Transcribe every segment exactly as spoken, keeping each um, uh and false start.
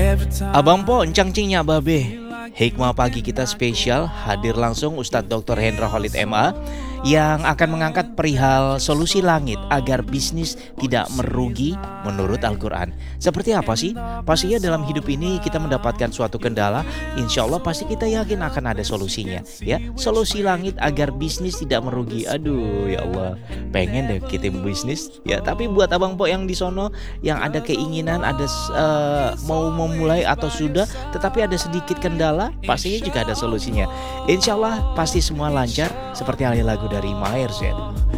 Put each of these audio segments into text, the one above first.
Abang Po, encang-cingnya babe. Hikmah pagi kita spesial, hadir langsung Ustadz doktor Hendra Khalid M A yang akan mengangkat perihal solusi langit agar bisnis tidak merugi menurut Al-Quran. Seperti apa sih? Pastinya dalam hidup ini kita mendapatkan suatu kendala, insya Allah pasti kita yakin akan ada solusinya. Ya, solusi langit agar bisnis tidak merugi. Aduh ya Allah, pengen deh kita bisnis. Ya, tapi buat Abang Po yang di sono yang ada keinginan, ada uh, mau memulai atau sudah, tetapi ada sedikit kendala, pastinya juga ada solusinya. Insya Allah pasti semua lancar seperti halnya lagu dari Maher Zain.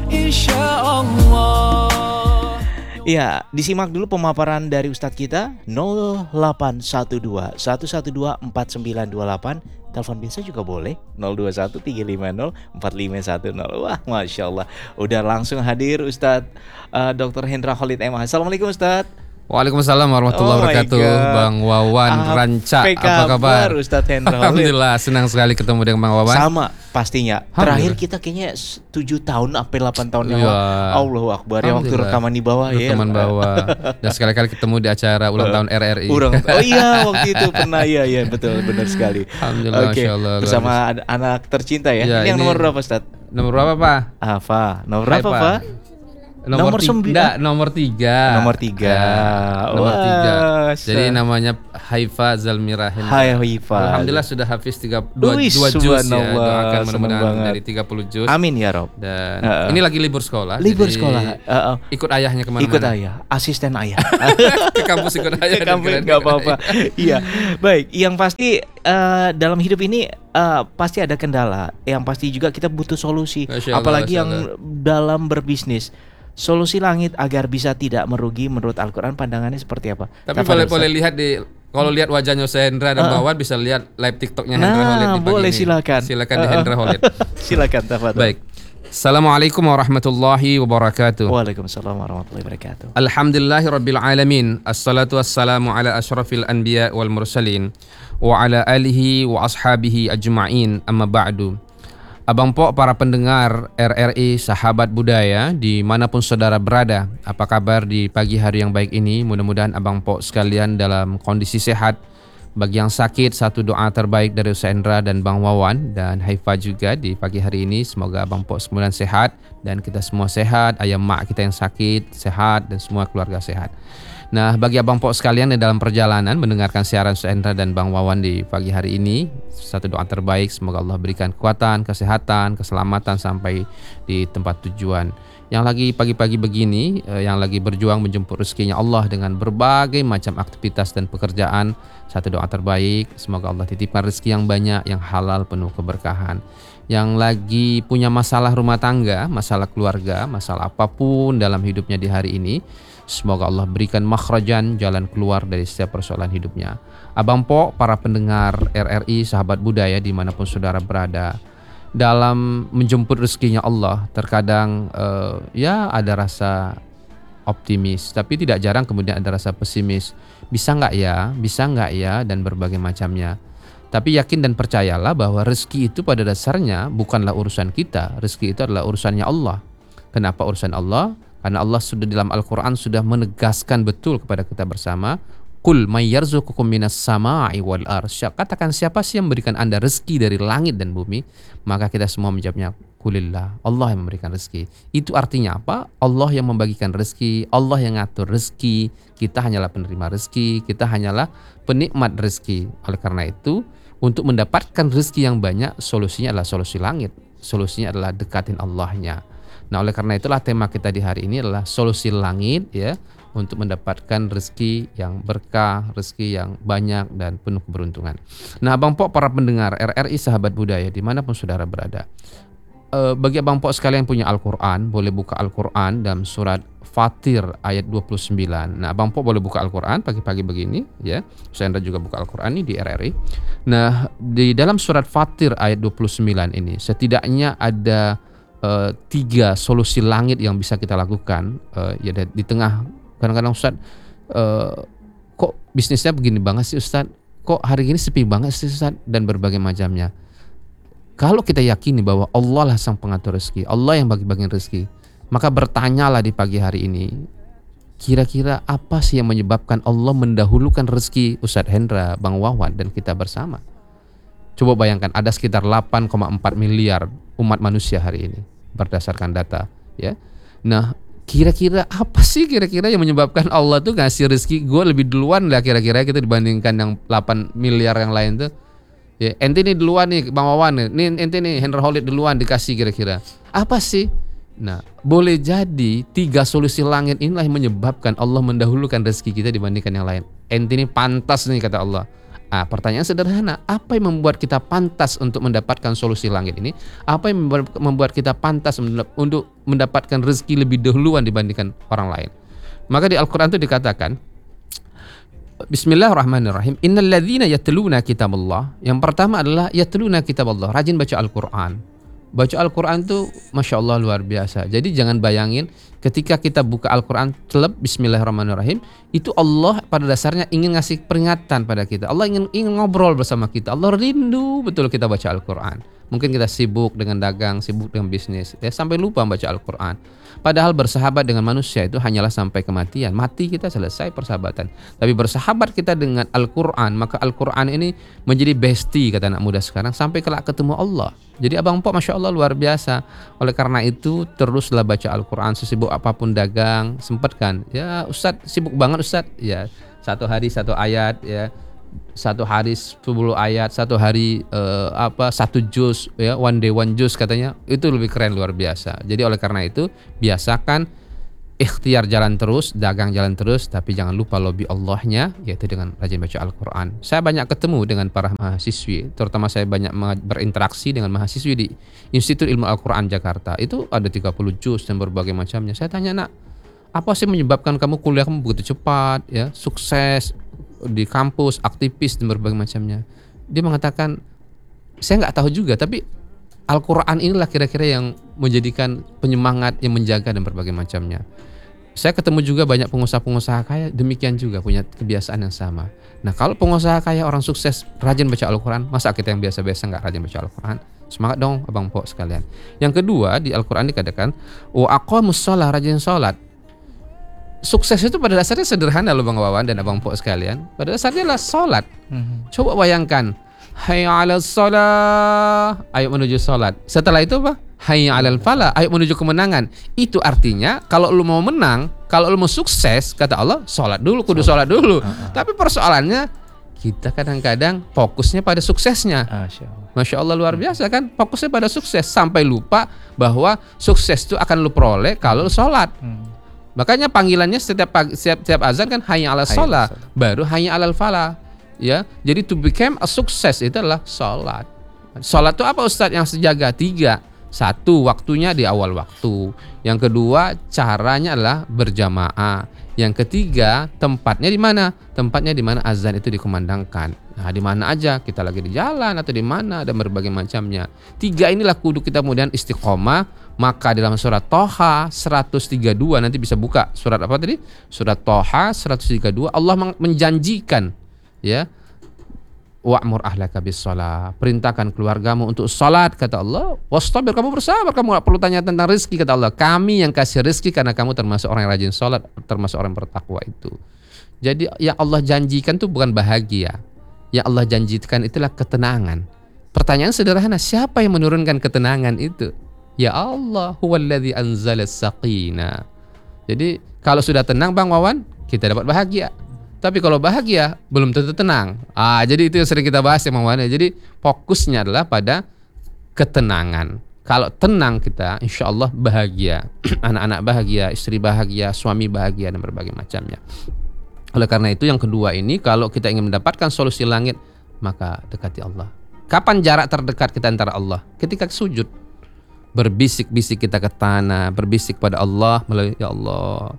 Insyaallah. Ya, disimak dulu pemaparan dari Ustadz kita nol delapan satu dua satu satu dua empat sembilan dua delapan. Telepon biasa juga boleh nol dua satu tiga lima nol empat lima satu nol. Wah, Masya Allah, udah langsung hadir Ustadz uh, doktor Hendra Khalid M A. Assalamualaikum Ustadz. Waalaikumsalam warahmatullahi Oh wabarakatuh. Bang Wawan Apa Ranca, kabar, apa kabar? Ustadz Hendra Khalid? Alhamdulillah, senang sekali ketemu dengan Bang Wawan. Sama pastinya. Terakhir kita kayaknya tujuh tahun sampai delapan tahun yang lalu. Allahu Akbar, ya waktu rekaman di bawah ya. Rekaman bawah. Dan sekali-kali ketemu di acara ulang tahun R R I. Urang. Oh iya, waktu itu pernah, iya iya betul, benar sekali. Alhamdulillah, Oke, masyaallah. bersama anak tercinta ya. Ya, ini yang ini nomor berapa, Ustaz? Nomor berapa, Pak? Apa? Nomor Hai, berapa, Pak? Pak? Nomor, Nomor tiga, sembilan. nomor tiga. Nomor tiga. Ya, nomor Wah, tiga. se- Jadi namanya Haifa Zalmira Hendra. Hai Haifa. Alhamdulillah sudah hafiz tiga dua, Wih, dua juz ya. subhanallah, Doakan seneng mudah-mudahan banget. dari tiga puluh juz. Amin ya Rob. Dan Uh-uh. ini lagi libur sekolah. Libur jadi sekolah. Uh-uh. Ikut ayahnya kemana-mana. Ikut ayah, asisten ayah. Ke kampus ikut ayah. Ke kampus nggak apa-apa. Iya, baik. Yang pasti uh, dalam hidup ini uh, pasti ada kendala. Yang pasti juga kita butuh solusi. Masya Allah, Apalagi Masya yang Allah. dalam berbisnis. Solusi langit agar bisa tidak merugi menurut Al-Quran, pandangannya seperti apa? Tapi Tafadhol, boleh boleh Ustaz. lihat di kalau lihat wajahnya saya Hendra dan Uh-uh. Wawan bisa lihat live TikToknya Nah, Hendra Khalid di pagi boleh, ini. silakan. Silakan di Uh-uh. Hendra Khalid. Silakan, tafadhol. Baik. Assalamualaikum warahmatullahi wabarakatuh. Waalaikumsalam warahmatullahi wabarakatuh. Alhamdulillahi rabbil alamin. Assalatu wassalamu ala asyrafil anbiya wal mursalin wa ala alihi wa ashabihi ajma'in. Amma ba'du. Abang Po, para pendengar R R I Sahabat Budaya dimanapun saudara berada, apa kabar di pagi hari yang baik ini? Mudah-mudahan Abang Po sekalian dalam kondisi sehat. Bagi yang sakit, satu doa terbaik dari Ustaz Hendra dan Bang Wawan dan Haifa juga di pagi hari ini. Semoga Abang Po semua sehat dan kita semua sehat. Ayah mak kita yang sakit sehat dan semua keluarga sehat. Nah, bagi Abang Po sekalian yang dalam perjalanan mendengarkan siaran Ustaz Hendra dan Bang Wawan di pagi hari ini, satu doa terbaik, semoga Allah berikan kekuatan, kesehatan, keselamatan sampai di tempat tujuan. Yang lagi pagi-pagi begini, yang lagi berjuang menjemput rezekinya Allah dengan berbagai macam aktivitas dan pekerjaan, satu doa terbaik, semoga Allah titipkan rezeki yang banyak, yang halal, penuh keberkahan. Yang lagi punya masalah rumah tangga, masalah keluarga, masalah apapun dalam hidupnya di hari ini, semoga Allah berikan makhrajan, jalan keluar dari setiap persoalan hidupnya. Abang Po, para pendengar R R I Sahabat Budaya dimanapun saudara berada, dalam menjemput rezekinya Allah terkadang uh, ya ada rasa optimis, tapi tidak jarang kemudian ada rasa pesimis. Bisa nggak ya, bisa nggak ya, dan berbagai macamnya. Tapi yakin dan percayalah bahwa rezeki itu pada dasarnya bukanlah urusan kita. Rezeki itu adalah urusannya Allah. Kenapa urusan Allah? Karena Allah sudah dalam Al-Quran sudah menegaskan betul kepada kita bersama, Qul may yarzuqukum minas sama'i wal arsy. Katakan, siapa sih yang memberikan Anda rezeki dari langit dan bumi? Maka kita semua menjawabnya, Qulillah, Allah yang memberikan rezeki. Itu artinya apa? Allah yang membagikan rezeki, Allah yang ngatur rezeki. Kita hanyalah penerima rezeki, kita hanyalah penikmat rezeki. Oleh karena itu, untuk mendapatkan rezeki yang banyak, solusinya adalah solusi langit. Solusinya adalah dekatin Allahnya. Nah, oleh karena itulah tema kita di hari ini adalah solusi langit, ya, untuk mendapatkan rezeki yang berkah, rezeki yang banyak dan penuh keberuntungan. Nah, Abang Po, para pendengar R R I Sahabat Budaya dimanapun saudara berada, e, bagi Abang Po sekalian punya Al-Quran, boleh buka Al-Quran dalam surat Fatir ayat dua puluh sembilan. Nah, Abang Po boleh buka Al-Quran pagi-pagi begini, ya. Saya juga buka Al-Quran ini di R R I. Nah, di dalam surat Fatir ayat dua puluh sembilan ini setidaknya ada e, tiga solusi langit yang bisa kita lakukan, e, ya di tengah. Kadang-kadang Ustaz, uh, kok bisnisnya begini banget sih Ustaz? Kok hari ini sepi banget sih Ustaz? Dan berbagai macamnya. Kalau kita yakini bahwa Allah lah sang pengatur rezeki, Allah yang bagi-bagi rezeki, maka bertanyalah di pagi hari ini, kira-kira apa sih yang menyebabkan Allah mendahulukan rezeki Ustadz Hendra, Bang Wawan, dan kita bersama? Coba bayangkan, ada sekitar delapan koma empat miliar umat manusia hari ini berdasarkan data, ya. Nah, kira-kira apa sih kira-kira yang menyebabkan Allah tuh ngasih rezeki gue lebih duluan lah kira-kira kita dibandingkan yang delapan miliar yang lain tuh. Ya, ente nih duluan nih Bang Wawan nih, nih ente nih Hendra Khalid duluan dikasih kira-kira. Apa sih? Nah, boleh jadi tiga solusi langit inilah yang menyebabkan Allah mendahulukan rezeki kita dibandingkan yang lain. Ente ini pantas nih kata Allah. Ah, pertanyaan sederhana, apa yang membuat kita pantas untuk mendapatkan solusi langit ini? Apa yang membuat kita pantas untuk mendapatkan rezeki lebih dahuluan dibandingkan orang lain? Maka di Al-Quran itu dikatakan, Bismillahirrahmanirrahim. Innal ladzina yatluna kitaballah. Yang pertama adalah yatluna kitaballah, rajin baca Al-Qur'an. Baca Al-Qur'an itu Masya Allah luar biasa. Jadi jangan bayangin ketika kita buka Al-Qur'an telep Bismillahirrahmanirrahim, itu Allah pada dasarnya ingin ngasih peringatan pada kita. Allah ingin ingin ngobrol bersama kita. Allah rindu betul kita baca Al-Qur'an. Mungkin kita sibuk dengan dagang, sibuk dengan bisnis, ya, sampai lupa baca Al-Qur'an. Padahal bersahabat dengan manusia itu hanyalah sampai kematian. Mati kita selesai persahabatan. Tapi bersahabat kita dengan Al-Qur'an, maka Al-Qur'an ini menjadi bestie kata anak muda sekarang sampai kelak ketemu Allah. Jadi Abang Pok Masya Allah luar biasa. Oleh karena itu teruslah baca Al-Qur'an, sesibuk apapun dagang, sempatkan. Ya Ustadz sibuk banget Ustadz. Ya satu hari satu ayat, ya satu hari sepuluh ayat, satu hari uh, apa satu juz, ya one day one juz katanya, itu lebih keren luar biasa. Jadi oleh karena itu biasakan ikhtiar jalan terus, dagang jalan terus, tapi jangan lupa lobby Allahnya, yaitu dengan rajin baca Al-Quran. Saya banyak ketemu dengan para mahasiswi, terutama saya banyak berinteraksi dengan mahasiswi di Institut Ilmu Al-Quran Jakarta. Itu ada tiga puluh juz dan berbagai macamnya. Saya tanya, nak, apa sih menyebabkan kamu kuliah kamu begitu cepat, ya sukses di kampus, aktivis dan berbagai macamnya? Dia mengatakan, saya nggak tahu juga, tapi Al-Quran inilah kira-kira yang menjadikan penyemangat, yang menjaga dan berbagai macamnya. Saya ketemu juga banyak pengusaha-pengusaha kaya demikian juga punya kebiasaan yang sama. Nah, kalau pengusaha kaya, orang sukses rajin baca Al-Quran, masa kita yang biasa-biasa nggak rajin baca Al-Quran? Semangat dong Abang Pok sekalian. Yang kedua, di Al-Quran dikatakan wa aqamus shalah, rajin sholat. Sukses itu pada dasarnya sederhana loh Bang Wawan dan Abang Pok sekalian. Pada dasarnya adalah sholat. Hmm. Coba bayangkan, hayya 'alas shalah, ayo menuju sholat. Setelah itu apa? Hayya 'alal falah, ayo menuju kemenangan. Itu artinya kalau lu mau menang, kalau lu mau sukses, kata Allah, sholat dulu, kudu sholat dulu. Uh-uh. Tapi persoalannya kita kadang-kadang fokusnya pada suksesnya. Masya Allah. Masya Allah luar biasa kan, fokusnya pada sukses sampai lupa bahwa sukses itu akan lu peroleh kalau lu sholat. Hmm. Makanya panggilannya setiap pagi, setiap, setiap azan kan hayya 'alas shalah, baru hayya 'alal falah. Ya, jadi to become a success itu adalah sholat. Sholat itu apa Ustadz yang sejaga? Tiga. Satu, waktunya di awal waktu. Yang kedua, caranya adalah berjamaah. Yang ketiga, tempatnya di mana? Tempatnya di mana azan itu dikumandangkan. Nah, di mana aja, kita lagi di jalan atau di mana, dan berbagai macamnya. Tiga inilah kudu kita kemudian istiqomah. Maka dalam surat Toha seratus tiga puluh dua, nanti bisa buka surat apa tadi? Surat Toha seratus tiga puluh dua, Allah menjanjikan, ya, wa'mur ahlaka bis-shalah, perintahkan keluargamu untuk salat kata Allah. Wastabir, kamu bersabar, kamu gak perlu tanya tentang rezeki kata Allah. Kami yang kasih rezeki karena kamu termasuk orang yang rajin salat, termasuk orang yang bertakwa itu. Jadi yang Allah janjikan itu bukan bahagia. Yang Allah janjikan itulah ketenangan. Pertanyaan sederhana, siapa yang menurunkan ketenangan itu? Ya Allah, huwallazi anzalas saqina. Jadi kalau sudah tenang Bang Wawan, kita dapat bahagia. Tapi kalau bahagia belum tentu tenang. Ah, jadi itu yang sering kita bahas ya Bang Wawan. Jadi fokusnya adalah pada ketenangan. Kalau tenang kita, insya Allah bahagia. Anak-anak bahagia, istri bahagia, suami bahagia dan berbagai macamnya. Oleh karena itu yang kedua ini, kalau kita ingin mendapatkan solusi langit, maka dekati Allah. Kapan jarak terdekat kita antara Allah? Ketika sujud. Berbisik-bisik kita ke tanah, berbisik pada Allah melalui, ya Allah,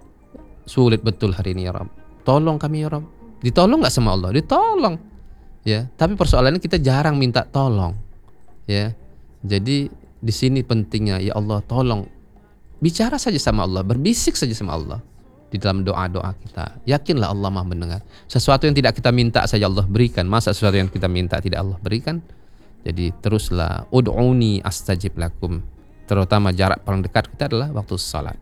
sulit betul hari ini ya Rabb, tolong kami ya Rabb. Ditolong gak sama Allah? Ditolong, ya. Tapi persoalannya kita jarang minta tolong, ya. Jadi di sini pentingnya, ya Allah tolong, bicara saja sama Allah, berbisik saja sama Allah di dalam doa-doa kita. Yakinlah Allah Maha mendengar. Sesuatu yang tidak kita minta saja Allah berikan, masa sesuatu yang kita minta tidak Allah berikan? Jadi teruslah ud'uni astajib lakum. Terutama jarak paling dekat kita adalah waktu salat.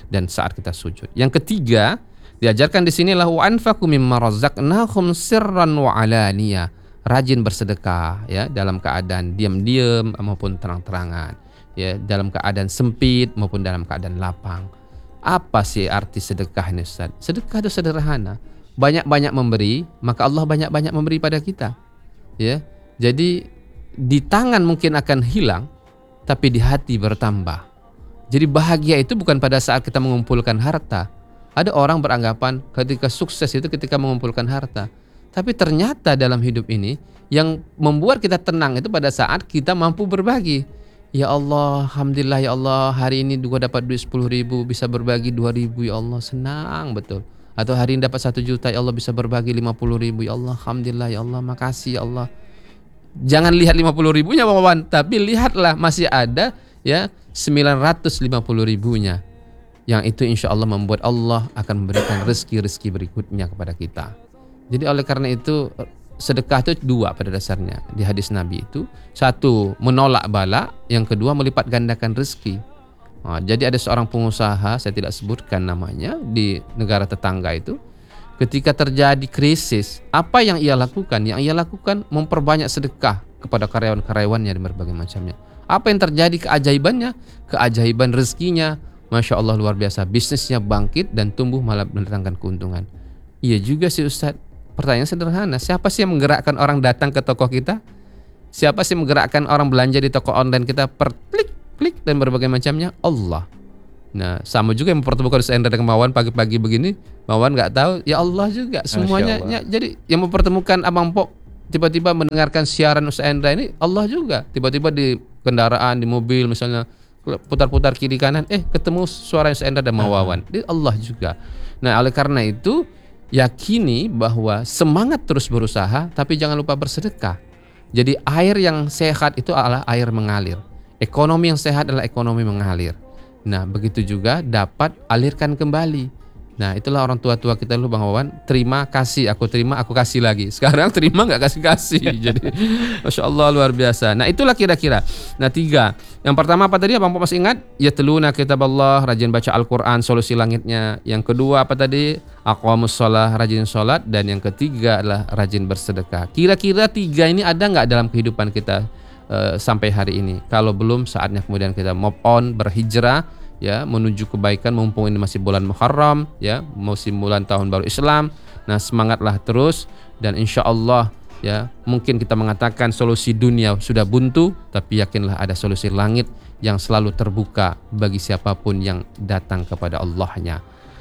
dan saat kita sujud. Yang ketiga, diajarkan di sinilah wa anfaqu mimma razaqnahum sirran wa alaniyah. Rajin bersedekah ya dalam keadaan diam-diam maupun terang-terangan. Ya, dalam keadaan sempit maupun dalam keadaan lapang. Apa sih arti sedekah ini, Ustaz? Sedekah itu sederhana. Banyak-banyak memberi, maka Allah banyak-banyak memberi pada kita. Ya. Jadi di tangan mungkin akan hilang, tapi di hati bertambah. Jadi bahagia itu bukan pada saat kita mengumpulkan harta. Ada orang beranggapan ketika sukses itu ketika mengumpulkan harta. Tapi ternyata dalam hidup ini yang membuat kita tenang itu pada saat kita mampu berbagi. Ya Allah, alhamdulillah ya Allah, hari ini gua dapat duit sepuluh ribu, bisa berbagi dua ribu, ya Allah, senang betul. Atau hari ini dapat satu juta, ya Allah, bisa berbagi lima puluh ribu, ya Allah, alhamdulillah ya Allah, makasih ya Allah. Jangan lihat lima puluh ribunya Bang Wawan, tapi lihatlah masih ada ya sembilan ratus lima puluh ribunya. Yang itu insya Allah membuat Allah akan memberikan rezeki-rezeki berikutnya kepada kita. Jadi oleh karena itu sedekah itu dua pada dasarnya di hadis Nabi itu. Satu, menolak bala. Yang kedua, melipat gandakan rezeki. Nah, jadi ada seorang pengusaha, saya tidak sebutkan namanya, di negara tetangga itu. Ketika terjadi krisis, apa yang ia lakukan? Yang ia lakukan memperbanyak sedekah kepada karyawan-karyawannya dan berbagai macamnya. Apa yang terjadi keajaibannya? Keajaiban rezekinya, Masya Allah luar biasa. Bisnisnya bangkit dan tumbuh malah mendatangkan keuntungan. Iya juga sih Ustadz. Pertanyaan sederhana, siapa sih yang menggerakkan orang datang ke toko kita? Siapa sih yang menggerakkan orang belanja di toko online kita per klik, klik dan berbagai macamnya? Allah. Nah, sama juga yang mempertemukan Ustaz Hendra dengan Mawan pagi-pagi begini, Mawan nggak tahu, ya Allah juga semuanya. Ya, jadi yang mempertemukan Abang Pok tiba-tiba mendengarkan siaran Ustaz Hendra ini Allah juga. Tiba-tiba di kendaraan, di mobil misalnya putar-putar kiri kanan, eh ketemu suara Ustaz Hendra dan Mawan. Ini Allah juga. Nah, oleh karena itu yakini bahwa semangat terus berusaha, tapi jangan lupa bersedekah. Jadi air yang sehat itu adalah air mengalir. Ekonomi yang sehat adalah ekonomi mengalir. Nah, begitu juga dapat alirkan kembali. Nah, itulah orang tua-tua kita dulu Bang Wawan, terima kasih, aku terima, aku kasih lagi. Sekarang terima nggak kasih-kasih. Jadi Masya Allah luar biasa. Nah, itulah kira-kira. Nah, tiga. Yang pertama apa tadi Abang Pok masih ingat? Yatluna kitaballah, rajin baca Al-Quran, solusi langitnya. Yang kedua apa tadi? Aqwamus shalah, rajin sholat. Dan yang ketiga adalah rajin bersedekah. Kira-kira tiga ini ada nggak dalam kehidupan kita uh, sampai hari ini? Kalau belum, saatnya kemudian kita move on, berhijrah, ya, menuju kebaikan mumpung ini masih bulan Muharram, ya, musim bulan tahun baru Islam. Nah, semangatlah terus dan insya Allah ya, mungkin kita mengatakan solusi dunia sudah buntu, tapi yakinlah ada solusi langit yang selalu terbuka bagi siapapun yang datang kepada Allahnya.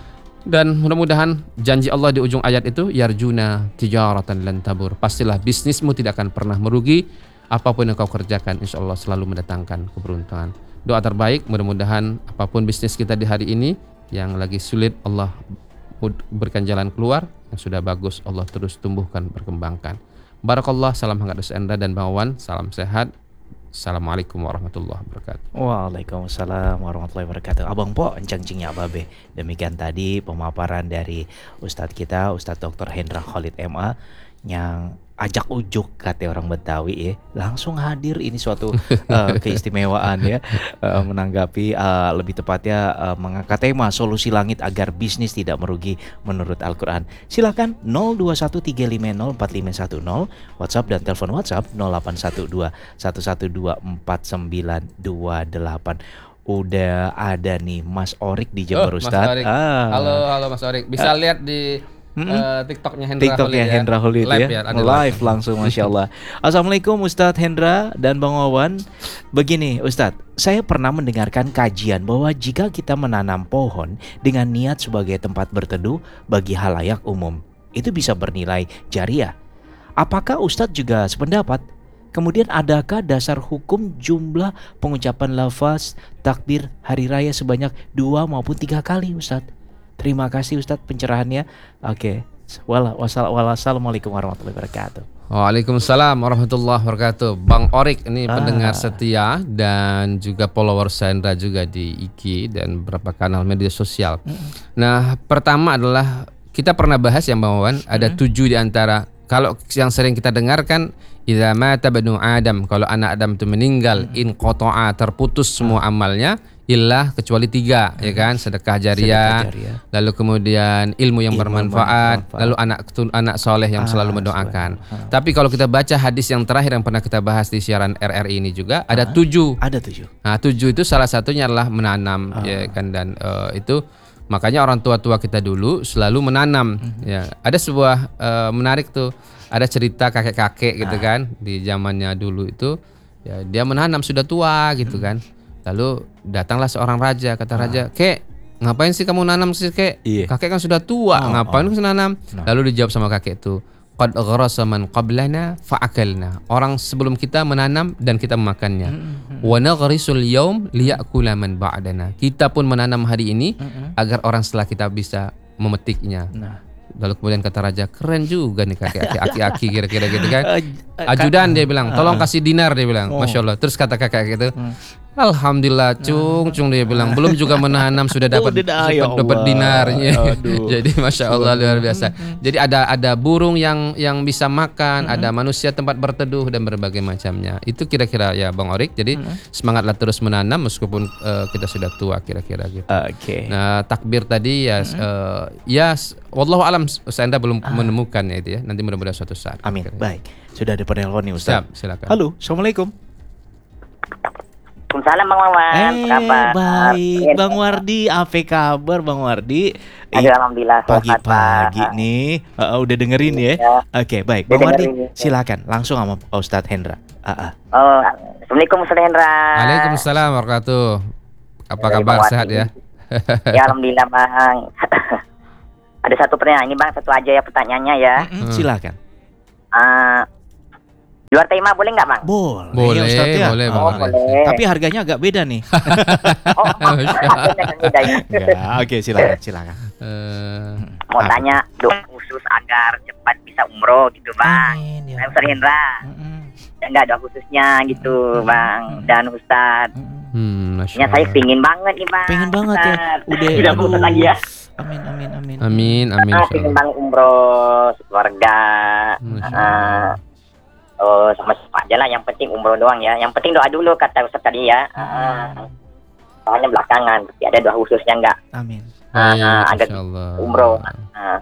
Dan mudah-mudahan janji Allah di ujung ayat itu, yarjuna tijaratan lan tabur, pastilah bisnismu tidak akan pernah merugi, apapun yang kau kerjakan insya Allah selalu mendatangkan keberuntungan. Doa terbaik, mudah-mudahan apapun bisnis kita di hari ini yang lagi sulit, Allah berikan jalan keluar, yang sudah bagus Allah terus tumbuhkan, perkembangkan. Barakallah, salam hangat Ustaz Hendra dan Bang Wawan, salam sehat. Assalamualaikum warahmatullahi wabarakatuh. Waalaikumsalam warahmatullahi wabarakatuh. Abang Po, encang-cingnya babe. Demikian tadi pemaparan dari Ustadz kita, Ustadz Doktor Hendra Khalid M A, yang ajak ujuk kata orang Betawi ya, langsung hadir. Ini suatu uh, keistimewaan ya, uh, menanggapi uh, lebih tepatnya uh, mengangkat tema solusi langit agar bisnis tidak merugi menurut Al-Quran. Silakan nol dua satu tiga lima nol empat lima satu nol, WhatsApp dan telepon WhatsApp nol delapan satu dua satu satu dua empat sembilan dua delapan. Udah ada nih Mas Orik di Jember, oh, Ustadz. Ah. Halo, halo Mas Orik. Bisa uh. lihat di Hmm? Uh, TikToknya Hendra TikToknya Khalid, Hendra Khalid ya, live, ya, live, live langsung, Masya Allah. Assalamualaikum Ustadz Hendra dan Bang Wawan. Begini Ustadz, saya pernah mendengarkan kajian bahwa jika kita menanam pohon dengan niat sebagai tempat berteduh bagi halayak umum, itu bisa bernilai jariah. Apakah Ustadz juga sependapat? Kemudian adakah dasar hukum jumlah pengucapan lafaz takbir hari raya sebanyak dua maupun tiga kali Ustadz? Terima kasih Ustadz pencerahannya. Oke, wassalamualaikum warahmatullahi wabarakatuh. Waalaikumsalam warahmatullahi wabarakatuh. Bang Orik ini ah. pendengar setia dan juga follower Hendra juga di I G dan beberapa kanal media sosial. Mm-hmm. Nah, pertama adalah kita pernah bahas yang Bang Wawan, ada mm-hmm. tujuh di antara, kalau yang sering kita dengarkan, idza mata banu Adam, kalau anak Adam itu meninggal, mm-hmm. in qata'a, terputus semua amalnya, illa kecuali tiga, ya kan? Sedekah jariah, Sedekah jariah. lalu kemudian ilmu yang Ilmu bermanfaat, bermanfaat. lalu anak anak soleh yang Ah, selalu mendoakan. soleh. Ah. Tapi kalau kita baca hadis yang terakhir yang pernah kita bahas di siaran R R I ini juga ada tujuh. Ada tujuh. Nah, tujuh itu salah satunya adalah menanam, ya kan, dan eh, itu makanya orang tua-tua kita dulu selalu menanam. Ya, ada sebuah eh, menarik tuh, ada cerita kakek-kakek gitu kan di zamannya dulu itu, ya dia menanam sudah tua gitu kan. Lalu datanglah seorang raja, kata raja, "Kek, ngapain sih kamu nanam sih, Kek? Iya. Kakek kan sudah tua, Oh, ngapain oh. kamu nanam?" Nah. Lalu dijawab sama kakek itu, "Qad gharasa man qablana fa'akalna." Orang sebelum kita menanam dan kita memakannya. Wa naghrisul yaum liya'kula man ba'dana. Kita pun menanam hari ini agar orang setelah kita bisa memetiknya. Nah. Lalu kemudian kata raja, "Keren juga nih kakek aki-aki kira-kira gitu kan." Eh, eh, Ajudan dia bilang, "Tolong kasih dinar," dia bilang. Oh. Masya Allah. Terus kata kakek gitu, "Alhamdulillah, cung, cung," dia bilang, "belum juga menanam sudah dapat Udah, ya dapat Allah. dinarnya." Aduh. Jadi masya Allah luar biasa. Jadi ada ada burung yang yang bisa makan, ada manusia tempat berteduh dan berbagai macamnya. Itu kira-kira ya Bang Orik. Jadi semangatlah terus menanam meskipun eh, kita sudah tua kira-kira gitu. Oke. Nah, takbir tadi ya eh, ya s- wallahu alam, saya anda belum menemukannya itu ya. Nanti mudah-mudahan suatu saat. Amin. Kira-kira. Baik. Sudah ada penelpon nih Ustaz. Siap, silakan. Halo, Assalamualaikum. Waalaikumsalam Bang Wawan, Eh, apa kabar? baik, Bang Wardi, apa kabar Bang Wardi? Eh, Aduh, alhamdulillah sehat, pagi-pagi Pak. nih, uh, udah dengerin ya? Ya. Oke, baik, Udah Bang Wardi, dengerin, ya. silakan langsung sama Pak Ustadz Hendra. Ah, ah. Oh, Assalamualaikum Ustaz Hendra. Waalaikumsalam warahmatuh. Apa Dari kabar, Bang sehat Wati. ya? Ya alhamdulillah Bang. Ada satu pertanyaan ini Bang, satu aja ya pertanyaannya ya. Mm-mm, silakan. Ah, di luar tema boleh nggak Bang? Boleh, Boleh, ya, Ustadz ya. boleh, Bang Oh, Wardi. boleh. Tapi harganya agak beda nih. Oh, ada beda ya. Enggak, oke, silakan, silakan. Eh, Mau tanya doa khusus agar cepat bisa umroh gitu Bang. Amin, ya. Bang Ustaz Hendra. Mm-mm, Ya, enggak doa khususnya gitu Bang dan Ustaz. mm-mm. hmm, Masya Ya saya Allah. pingin banget nih Bang. Pengen banget ya. Ustaz. Udah, Udah aduh. putus lagi ya. Amin, amin, amin. Amin, amin. Ah, Insya pengen Allah. banget umroh keluarga. Masya Ah, oh sama siapa aja lah, yang penting umroh doang ya. Yang penting doa dulu kata Ustaz tadi ya. Ah, soalnya belakangan, tapi ada doa khususnya enggak? Amin. Ah, Baik, agak Insya Allah. umroh. Ah.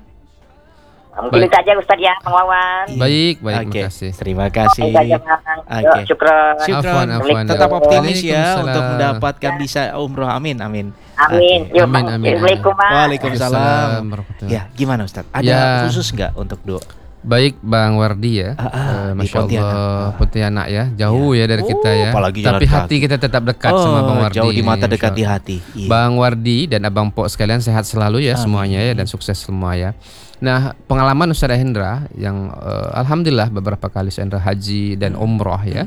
Mungkin Baik. itu aja Ustaz ya, Bang Wawan. Baik, baik, Oke, makasih. terima kasih. Itu aja Bang. Oke. Yuk, syukron. Syukron. Afwan, afwan. Tetap optimis ya Waalaikumsalam. untuk mendapatkan bisa umroh. Amin, amin. Amin. Oke. Yuk, Amin, Bang. amin, Assalamualaikum, Bang. Waalaikumsalam. Waalaikumsalam warahmatullahi. Ya, gimana Ustaz? Ada Ya. khusus nggak untuk doa? Baik Bang Wardi ya. Ah, ah, Eh, di Masya Pontianak. Allah, Ah. Pontianak ya. Jauh ya dari Oh, kita ya. apalagi jalan Tapi kaki. hati kita tetap dekat Oh, sama Bang Wardi. jauh di mata, ini, dekat Insya di Allah. hati. Iya. Bang Wardi dan Abang Pok sekalian sehat selalu ya Amin. semuanya ya, dan sukses semua ya. Nah, pengalaman Ustaz Hendra yang eh, alhamdulillah beberapa kali Ustaz Hendra haji dan Hmm. umroh ya.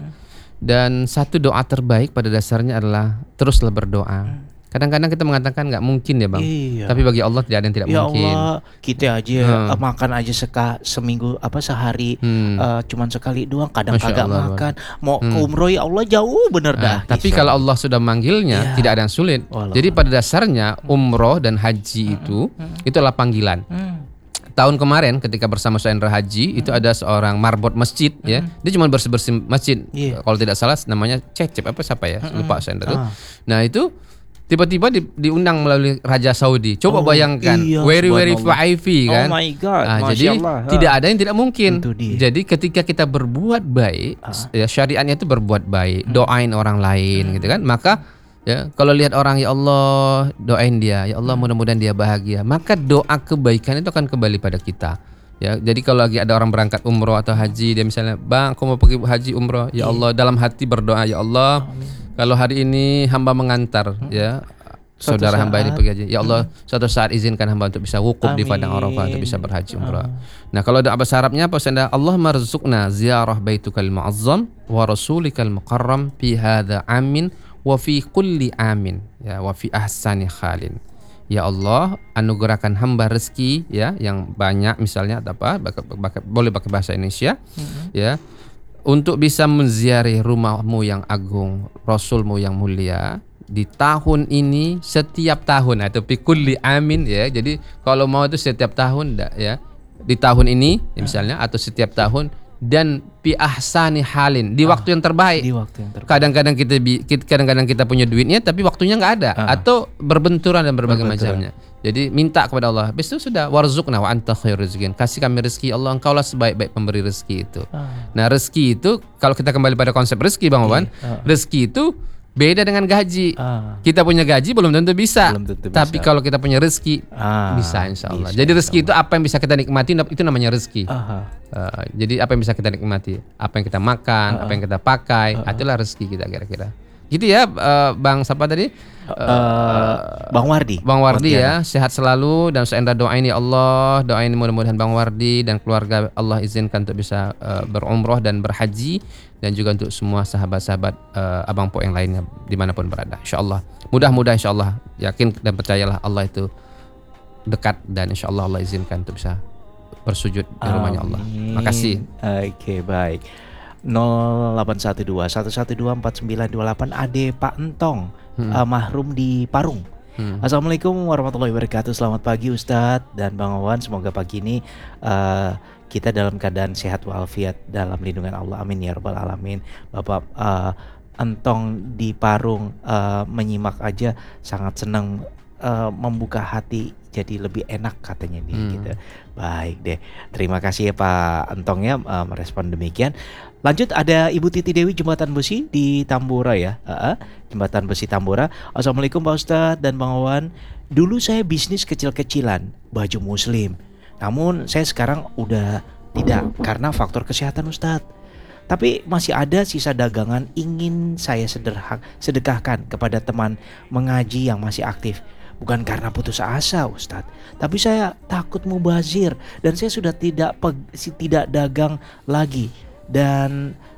Dan satu doa terbaik pada dasarnya adalah teruslah berdoa. Kadang-kadang kita mengatakan nggak mungkin ya Bang. Iya. Tapi bagi Allah tidak ada yang tidak Ya mungkin. Allah, kita aja Hmm. eh, makan aja seka seminggu apa sehari Hmm. eh, cuman sekali doang, kadang Masya kagak Allah, makan. Mau ke Hmm. umroh ya Allah jauh bener dah. Nah, tapi Insya kalau Allah. Allah sudah manggilnya Iya. tidak ada yang sulit. Walau. Jadi pada dasarnya umroh dan haji itu itu adalah panggilan. Hmm. Tahun kemarin ketika bersama Ustaz Hendra haji itu ada seorang marbot masjid ya. Dia cuma bersih-bersih masjid. Iya. Kalau tidak salah namanya Cecep apa siapa ya? Lupa Ustaz Hendra tuh. Ah. Nah, itu tiba-tiba di, diundang melalui Raja Saudi. Coba Oh, bayangkan, iya, very very subhanallah. V I P kan. Oh my God, Ah, Masya jadi Allah. Ah. tidak ada yang tidak mungkin. Itu dia. Jadi ketika kita berbuat baik, ya syariatnya itu berbuat baik, Hmm. doain orang lain gitu kan. Maka ya kalau lihat orang, ya Allah doain dia, ya Allah mudah-mudahan dia bahagia. Maka doa kebaikan itu akan kembali pada kita. Ya, jadi kalau lagi ada orang berangkat umroh atau haji, dia misalnya, "Bang, aku mau pergi haji umroh." Ya Allah, dalam hati berdoa, "Ya Allah, kalau hari ini hamba mengantar ya Suatu saudara hamba ini saat. pergi haji. Ya Allah, suatu saat izinkan hamba untuk bisa wukuf di padang Amin. Arafah untuk bisa berhaji umrah." Nah, kalau doa bahasa Arabnya apa? Anda Allah marzuqna ziarah baitukal muazzam wa rasulikal mukarram fi hadza amin wa fi kulli amin ya wa fi ahsani khalin. Ya Allah, anugerahkan hamba rezeki ya yang banyak misalnya atau apa, bak- bak- boleh pakai bahasa Indonesia ya, untuk bisa menziarahi rumahmu yang agung, rasulmu yang mulia di tahun ini setiap tahun atau fi kulli amin ya. Jadi kalau mau itu setiap tahun dah, ya. Di tahun ini ya misalnya atau setiap tahun dan pi ahsani halin, di Ah, waktu yang terbaik. Di waktu yang terbaik. Kadang-kadang kita bi- kit- kadang-kadang kita punya duitnya tapi waktunya nggak ada, Ah. atau berbenturan dan berbagai Berbenturan. macamnya. Jadi minta kepada Allah. Habis itu sudah warzuqna wa anta khairur raziqin. Kasih kami rezeki Allah, engkaulah sebaik-baik pemberi rezeki itu. Ah. Nah, rezeki itu kalau kita kembali pada konsep rezeki Bang Wawan, Ah. rezeki itu beda dengan gaji. Ah. Kita punya gaji belum tentu bisa. Belum tentu bisa. Tapi kalau kita punya rezeki Ah, bisa insya Allah. bisa, Jadi rezeki insya itu apa yang bisa kita nikmati, itu namanya rezeki. Aha. Uh, jadi apa yang bisa kita nikmati, apa yang kita makan, apa yang kita pakai, itulah rezeki kita kira-kira. Gitu ya, uh, Bang siapa tadi? Eh, Bang Wardi. Bang Wardi Wardiana. ya, sehat selalu dan saya enda doain ya Allah, doain mudah-mudahan Bang Wardi dan keluarga Allah izinkan untuk bisa uh, berumroh dan berhaji, dan juga untuk semua sahabat-sahabat uh, Abang Po yang lainnya dimanapun berada. Insyaallah, mudah-mudahan insyaallah, yakin dan percayalah Allah itu dekat, dan insyaallah Allah izinkan untuk bisa bersujud di rumahnya Allah. Amin. Makasih. Oke, baik. nol delapan satu dua satu satu dua empat sembilan dua delapan Ade Pak Entong, eh, mahrum di Parung. Hmm. Assalamualaikum warahmatullahi wabarakatuh. Selamat pagi Ustadz dan Bang Wawan. Semoga pagi ini eh, kita dalam keadaan sehat walafiat dalam lindungan Allah. Amin ya rabbal alamin. Bapak eh, Entong di Parung eh, menyimak aja sangat senang, eh, membuka hati jadi lebih enak katanya nih Hmm. gitu. Baik deh. Terima kasih ya Pak Entong ya eh, merespon demikian. Lanjut ada Ibu Titi Dewi Jembatan Besi di Tambora ya. Heeh, Jembatan Besi Tambora. Assalamualaikum Pak Ustadz dan Bang Wawan. Dulu saya bisnis kecil-kecilan baju muslim. Namun saya sekarang udah tidak karena faktor kesehatan Ustadz. Tapi masih ada sisa dagangan ingin saya sederhak, sedekahkan kepada teman mengaji yang masih aktif. Bukan karena putus asa Ustadz, tapi saya takut mubazir dan saya sudah tidak peg- si- tidak dagang lagi. Dan